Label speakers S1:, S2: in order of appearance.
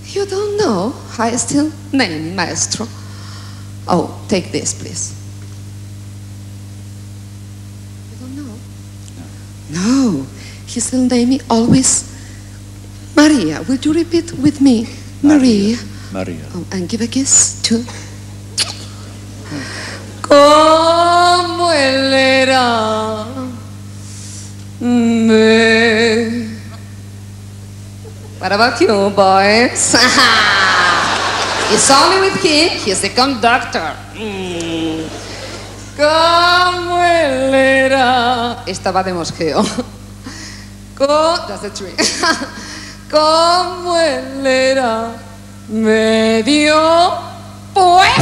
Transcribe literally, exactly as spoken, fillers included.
S1: You don't know? I still name maestro. Oh, take this, please. You don't know? No. He still name me always Maria. Will you repeat with me? Maria.
S2: Maria.
S1: Oh, and give a kiss too. Como él era me. What about you, boys? It's only with him. He's the conductor. Mm. Como él era. Esta va de mosqueo. Co That's the tree. Como él era medio pues.